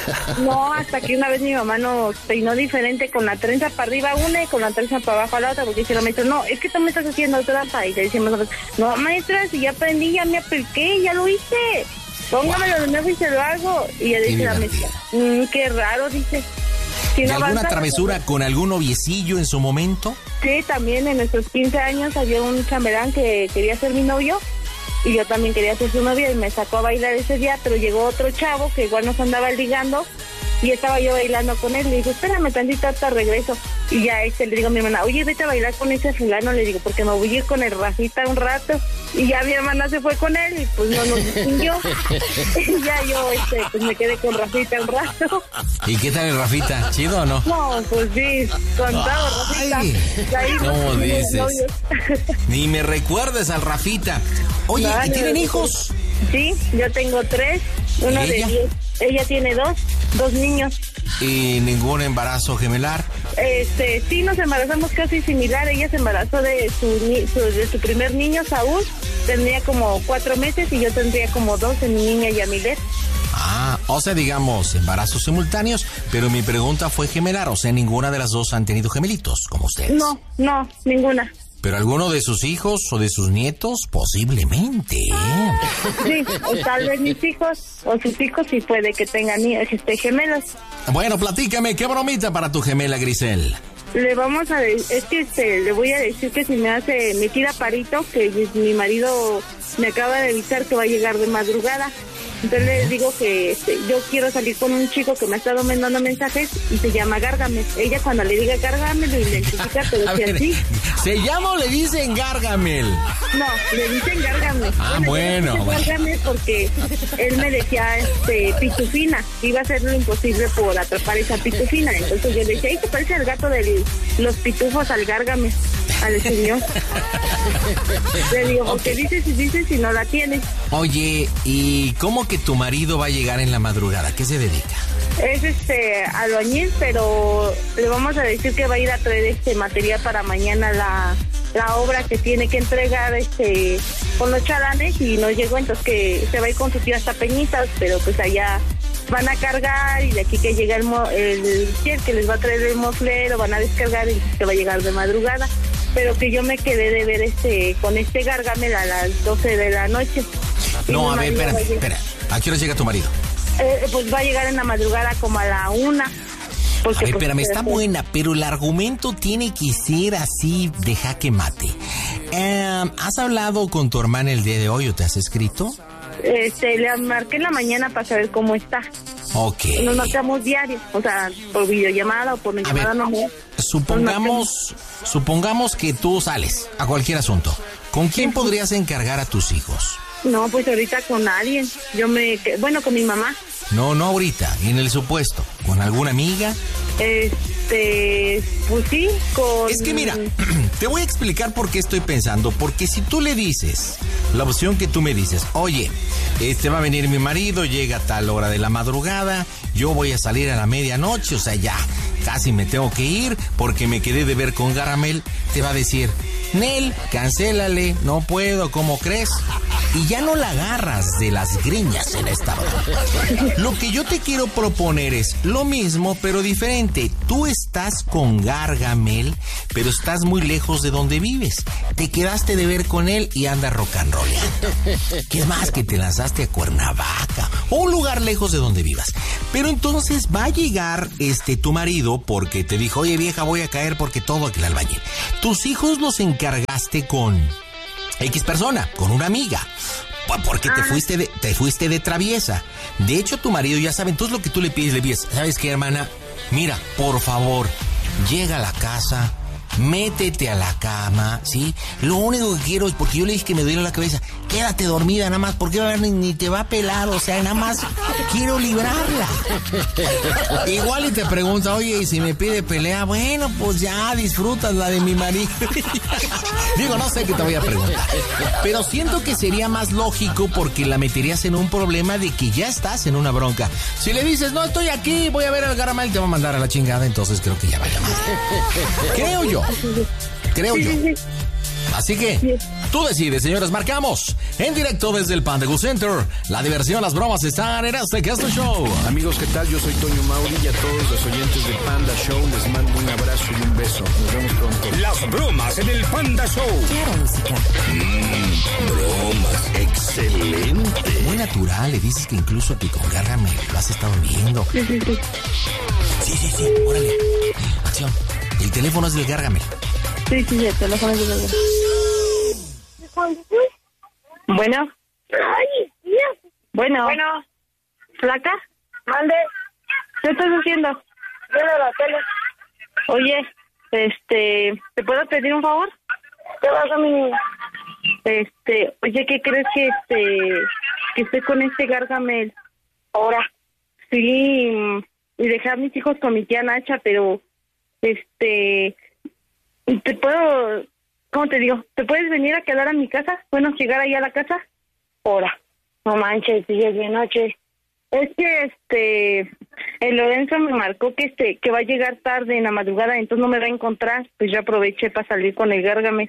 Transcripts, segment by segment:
No, hasta que una vez mi mamá nos peinó diferente, con la trenza para arriba una y con la trenza para abajo a la otra, porque dice la maestra, no, es que tú me estás haciendo trampa. Y le decimos nosotros, no, maestra, si ya aprendí, ya me apliqué, ya lo hice. Póngamelo de nuevo y se lo hago. Y ella dice la maestra, qué raro, dice. Si ¿Y no alguna avanza, travesura con algún noviecillo en su momento? Sí, también en nuestros 15 años había un chambelán que quería ser mi novio. Y yo también quería ser su novia y me sacó a bailar ese día, pero llegó otro chavo que igual nos andaba ligando y estaba yo bailando con él. Le digo, espérame tantito, hasta regreso. Y ya le digo a mi hermana, oye, vete a bailar con ese fulano, le digo, porque me voy a ir con el Rafita un rato. Y ya mi hermana se fue con él y pues no nos distinguió. Y ya yo pues me quedé con Rafita un rato. ¿Y qué tal el Rafita? ¿Chido o no? No, pues sí, contado Rafita. ¿Cómo dices? Ni me recuerdes al Rafita. Oye, ¿y tienen hijos? Sí, yo tengo 3, uno de 10. Ella tiene 2 niños. ¿Y ningún embarazo gemelar? Sí, nos embarazamos casi similar. Ella se embarazó de su primer niño, Saúl. Tendría como 4 meses y yo tendría como 2 en mi niña Yamilet. Ah, o sea, digamos, embarazos simultáneos, pero mi pregunta fue gemelar, o sea, ninguna de las dos han tenido gemelitos, como ustedes. No, ninguna. Pero alguno de sus hijos o de sus nietos, posiblemente. Sí, o tal vez mis hijos o sus hijos sí puede que tengan gemelos. Bueno, platícame, ¿qué bromita para tu gemela, Grisel? Le vamos a le voy a decir que si me tira parito, que mi marido me acaba de avisar que va a llegar de madrugada. Entonces le digo que yo quiero salir con un chico que me ha estado mandando mensajes y se llama Gárgame. Ella cuando le diga Gárgame lo identifica, pero si así. ¿Se llama o le dicen Gárgamel? No, le dicen Gárgame. Bueno. Gárgame porque él me decía pitufina. Iba a hacer lo imposible por atrapar esa pitufina. Entonces yo le decía, se parece al gato de los pitufos, al Gárgame, al señor. Le digo, porque dices si no la tienes. Oye, ¿y cómo que tu marido va a llegar en la madrugada? ¿Qué se dedica? Es albañil, pero le vamos a decir que va a ir a traer material para mañana la obra que tiene que entregar con los chalanes y no llegó, entonces que se va a ir con su tía hasta Peñitas, pero pues allá van a cargar y de aquí que llega el que les va a traer el moflero, van a descargar y que va a llegar de madrugada. Pero que yo me quedé de ver con Gárgamel a las 12 de la noche. No, a ver, espera. ¿A qué hora llega tu marido? Pues va a llegar en la madrugada como a la 1. Porque, a ver, espérame, está buena, pero el argumento tiene que ser así de jaque mate. ¿Has hablado con tu hermana el día de hoy o te has escrito? Le marqué en la mañana para saber cómo está. Ok. Nos marcamos diario, o sea, por videollamada o por llamada normal. Supongamos que tú sales a cualquier asunto. ¿Con quién podrías encargar a tus hijos? No, pues ahorita con alguien. Con mi mamá. No ahorita, en el supuesto. ¿Con alguna amiga? Pues sí, con... Es que mira, te voy a explicar por qué estoy pensando. Porque si tú le dices, la opción que tú me dices, oye, va a venir mi marido, llega a tal hora de la madrugada, yo voy a salir a la medianoche, o sea, ya casi me tengo que ir porque me quedé de ver con Gárgamel, te va a decir, Nel, cancélale, no puedo, ¿cómo crees? Y ya no la agarras de las greñas en esta hora. Lo que yo te quiero proponer es lo mismo, pero diferente. Tú estás con Gárgamel, pero estás muy lejos de donde vives. Te quedaste de ver con él y andas rock and rollando. ¿Qué es más? Que te lanzaste a Cuernavaca o un lugar lejos de donde vivas. Pero entonces va a llegar tu marido porque te dijo, oye vieja, voy a caer porque todo aquel albañil. Tus hijos los encargaste con X persona, con una amiga, porque te fuiste de traviesa. De hecho, tu marido ya sabe, entonces lo que tú le pides, ¿sabes qué, hermana? Mira, por favor, llega a la casa, métete a la cama, ¿sí? Lo único que quiero es, porque yo le dije que me duele la cabeza, quédate dormida nada más, porque ni te va a pelar, o sea, nada más quiero librarla. Igual y te pregunta, oye, y si me pide pelea, bueno, pues ya disfrutas la de mi marido. Digo, no sé qué te voy a preguntar, pero siento que sería más lógico porque la meterías en un problema de que ya estás en una bronca. Si le dices, no, estoy aquí, voy a ver al Gárgamel, te va a mandar a la chingada, entonces creo que ya vaya más. Creo yo. Sí. Así que, Tú decides, señores, marcamos en directo desde el Panda Go Center. La diversión, las bromas están en este Casto Show. Amigos, ¿qué tal? Yo soy Toño Mauri y a todos los oyentes del Panda Show les mando un abrazo y un beso. Nos vemos pronto. Las bromas en el Panda Show. Claro, música. Bromas. Excelente. Muy natural, le dices que incluso a ti con Gárgame lo has estado viendo. Sí, órale. Acción. El teléfono es del Gárgame. Sí, el teléfono es del Bueno. Bueno. ¿Flaca? Mande. ¿Qué estás haciendo? Viendo la tele. Oye, ¿te puedo pedir un favor? ¿Qué pasa, mi niña? Oye, ¿qué crees que estoy con este Gargamel? Ahora. Sí, y dejar a mis hijos con mi tía Nacha, pero, ¿te puedo, cómo te digo? ¿Te puedes venir a quedar a mi casa? Bueno, llegar ahí a la casa. Ahora. No manches, ya es de noche. Es que, el Lorenzo me marcó que va a llegar tarde en la madrugada, entonces no me va a encontrar, pues yo aproveché para salir con el Gargamel.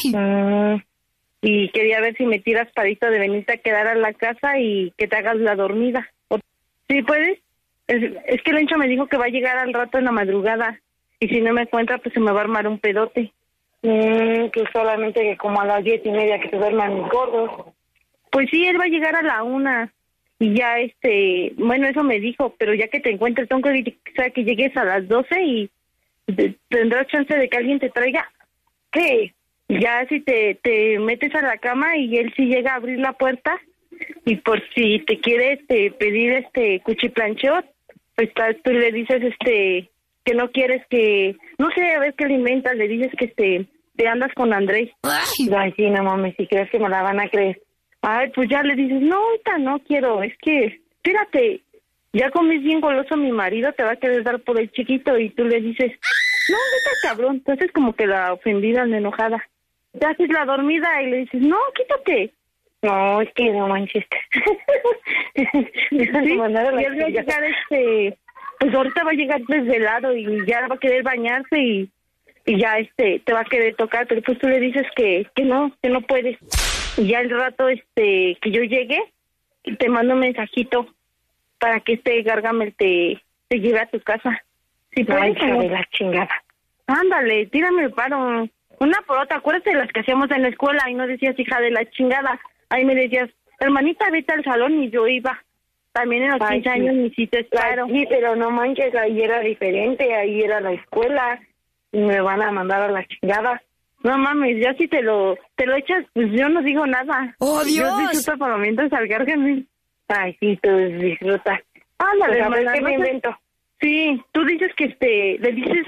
Y quería ver si me tiras parito de venirte a quedar a la casa y que te hagas la dormida. ¿Sí puedes? Es que el Lencho me dijo que va a llegar al rato en la madrugada y si no me encuentra pues se me va a armar un pedote. Que solamente que como a las 10:30 que se duerman mis gordos. Pues sí, él va a llegar a la 1 y ya bueno, eso me dijo, pero ya que te encuentre tengo que llegues a las 12 y tendrás chance de que alguien te traiga. ¿Qué? Ya si te metes a la cama y él sí llega a abrir la puerta y por si te quiere pedir cuchiplancheo, pues tú le dices que no quieres que, no sé, a ver qué le inventas, le dices que te andas con Andrés. Ay, sí, no mames, si crees que me la van a creer. Ay, pues ya le dices, no, ahorita no quiero, es que, espérate, ya comes bien goloso mi marido, te va a querer dar por el chiquito y tú le dices, no, vete cabrón, entonces como que la ofendida, la enojada. Te haces la dormida y le dices, no, quítate. No, es que no manches. Sí, y él va a llegar, pues ahorita va a llegar desvelado y ya va a querer bañarse y ya te va a querer tocar, pero pues tú le dices que no puedes. Y ya el rato que yo llegue, te mando un mensajito para que Gargamel te lleve a tu casa. Si puedes, hija de la chingada. Ándale, tírame el paro. Una por otra, acuérdate de las que hacíamos en la escuela y no decías hija de la chingada. Ahí me decías, hermanita, vete al salón y yo iba. También en los 15 años me hiciste paro. Sí, pero no manches, ahí era diferente, ahí era la escuela y me van a mandar a la chingada. No mames, ya si te lo echas, pues yo no digo nada. ¡Oh, Dios! Yo disfruto por momentos al Gargamel. Ay, sí, tú disfrutas. Ándale, pues a ver hermana, qué me invento. Sí, tú dices que le dices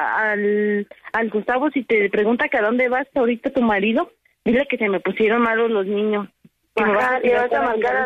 al Gustavo si te pregunta que a dónde vas ahorita tu marido, dile que se me pusieron malos los niños. Ajá, ¿le vas a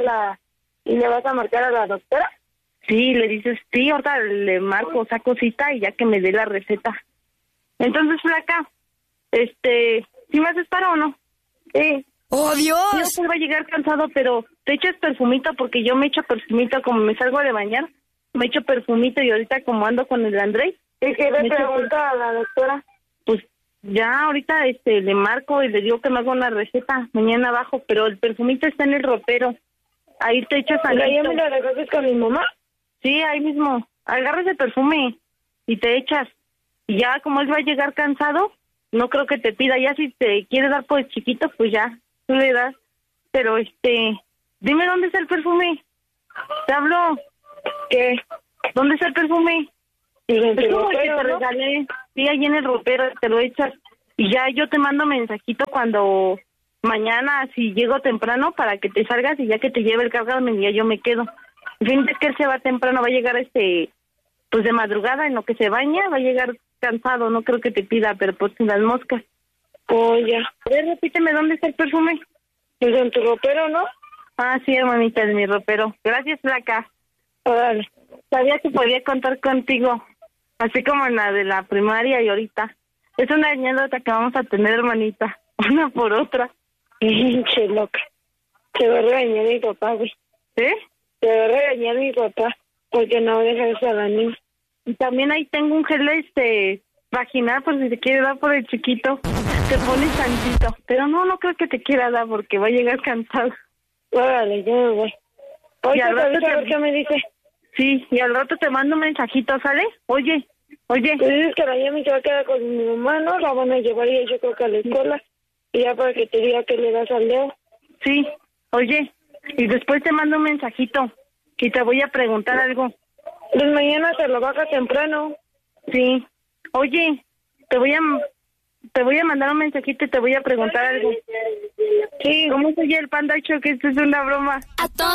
marcar a la doctora? Sí, le dices, sí, ahorita le marco, saco cita y ya que me dé la receta. Entonces, flaca, ¿sí me haces paro o no? Sí. ¡Oh, Dios! Yo va a llegar cansado, pero te echas perfumito porque yo me echo perfumito como me salgo de bañar. Me echo perfumito y ahorita como ando con el Andrés. ¿Y qué le pregunta a la doctora? Pues ya ahorita le marco y le digo que me haga una receta mañana abajo, pero el perfumito está en el ropero. Ahí te echas al ¿Ya me lo recoges con mi mamá? Sí, ahí mismo. Agarras el perfume y te echas. Y ya como él va a llegar cansado, no creo que te pida. Ya si te quiere dar por el chiquito, pues ya, tú le das. Pero dime dónde está el perfume. Te hablo. ¿Qué? ¿Dónde está el perfume? El perfume que te ¿no? regalé. Sí, ahí en el ropero, te lo echas. Y ya yo te mando mensajito cuando mañana, si llego temprano, para que te salgas y ya que te lleve el Gargamel y ya yo me quedo. En fin, es que él se va temprano, va a llegar pues de madrugada, en lo que se baña, va a llegar cansado, no creo que te pida, pero pues sin las moscas. Oh, ya. A ver, repíteme, ¿dónde está el perfume? Pues en tu ropero, ¿no? Ah, sí, hermanita, en mi ropero. Gracias, flaca. Órale. Sabía que podía contar contigo, así como en la de la primaria y ahorita. Es una anécdota que vamos a tener, hermanita, una por otra. Pinche loca. Te va a regañar mi papá, güey. ¿Eh? Te va a regañar mi papá porque no dejas a la niña. Y también ahí tengo un gel vaginal por si te quiere dar por el chiquito. te pones tantito. Pero no creo que te quiera dar porque va a llegar cansado. Órale, yo me voy. Oye, al rato a ver qué me dice. Sí, y al rato te mando un mensajito, ¿sale? Oye. Pues dices que la Yami se va a quedar con mi mamá, ¿no? La van a llevar ya yo creo que a la escuela. Y ya para que te diga que le das al Leo. Sí, oye, y después te mando un mensajito y te voy a preguntar algo. Pues mañana te lo baja temprano. Sí, oye, te voy a mandar un mensajito y te voy a preguntar algo. Sí. ¿Cómo se oye el Panda Show? Que esto es una broma.